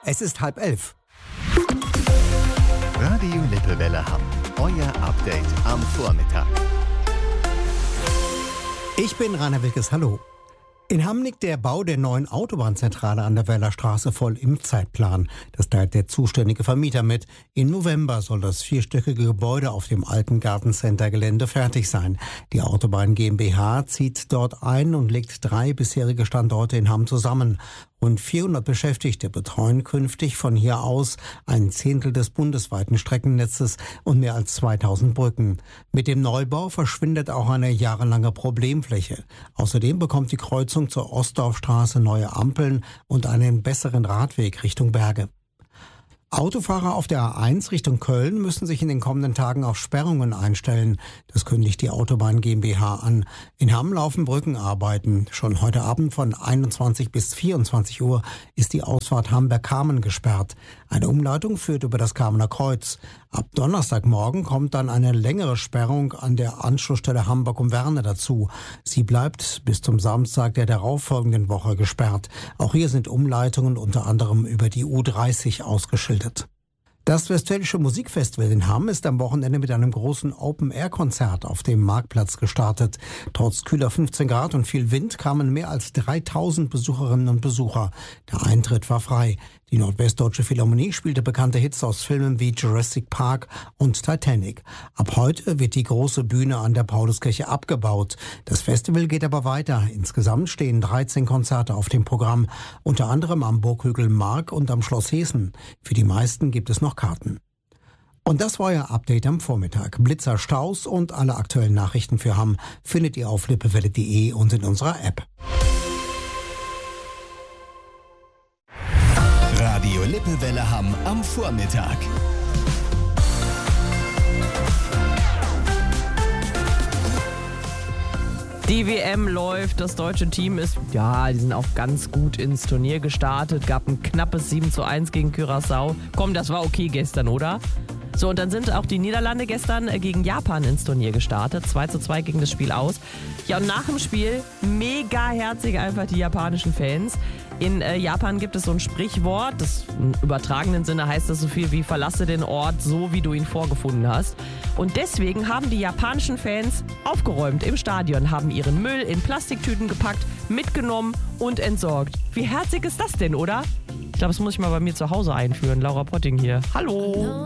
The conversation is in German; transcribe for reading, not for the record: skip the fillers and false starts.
Es ist 10:30. Radio Lippewelle Hamm. Euer Update am Vormittag. Ich bin Rainer Wilkes, hallo. In Hamm liegt der Bau der neuen Autobahnzentrale an der Werler Straße voll im Zeitplan. Das teilt der zuständige Vermieter mit. Im November soll das vierstöckige Gebäude auf dem alten Gartencenter-Gelände fertig sein. Die Autobahn GmbH zieht dort ein und legt 3 bisherige Standorte in Hamm zusammen. Rund 400 Beschäftigte betreuen künftig von hier aus ein Zehntel des bundesweiten Streckennetzes und mehr als 2000 Brücken. Mit dem Neubau verschwindet auch eine jahrelange Problemfläche. Außerdem bekommt die Kreuzung zur Ostdorfstraße neue Ampeln und einen besseren Radweg Richtung Berge. Autofahrer auf der A1 Richtung Köln müssen sich in den kommenden Tagen auf Sperrungen einstellen. Das kündigt die Autobahn GmbH an. In Hamm laufen Brückenarbeiten. Schon heute Abend von 21 bis 24 Uhr ist die Ausfahrt Hamburg-Kamen gesperrt. Eine Umleitung führt über das Kamener Kreuz. Ab Donnerstagmorgen kommt dann eine längere Sperrung an der Anschlussstelle Hamburg um Werne dazu. Sie bleibt bis zum Samstag der darauffolgenden Woche gesperrt. Auch hier sind Umleitungen unter anderem über die U30 ausgeschildert. Das Westfälische Musikfestival in Hamm ist am Wochenende mit einem großen Open-Air-Konzert auf dem Marktplatz gestartet. Trotz kühler 15 Grad und viel Wind kamen mehr als 3000 Besucherinnen und Besucher. Der Eintritt war frei. Die Nordwestdeutsche Philharmonie spielte bekannte Hits aus Filmen wie Jurassic Park und Titanic. Ab heute wird die große Bühne an der Pauluskirche abgebaut. Das Festival geht aber weiter. Insgesamt stehen 13 Konzerte auf dem Programm, unter anderem am Burghügel Mark und am Schloss Heßen. Für die meisten gibt es noch Karten. Und das war euer Update am Vormittag. Blitzer, Staus und alle aktuellen Nachrichten für Hamm findet ihr auf lippewelle.de und in unserer App. Radio Lippewelle Hamm am Vormittag. Die WM läuft, das deutsche Team ist, die sind auch ganz gut ins Turnier gestartet, gab ein knappes 7:1 gegen Curaçao. Komm, das war okay gestern, oder? So, und dann sind auch die Niederlande gestern gegen Japan ins Turnier gestartet. 2:2 ging das Spiel aus. Ja, und nach dem Spiel mega herzig einfach die japanischen Fans. In Japan gibt es so ein Sprichwort, das im übertragenen Sinne heißt das so viel wie verlasse den Ort so, wie du ihn vorgefunden hast. Und deswegen haben die japanischen Fans aufgeräumt im Stadion, haben ihren Müll in Plastiktüten gepackt, mitgenommen und entsorgt. Wie herzig ist das denn, oder? Ich glaube, das muss ich mal bei mir zu Hause einführen. Laura Potting hier. Hallo!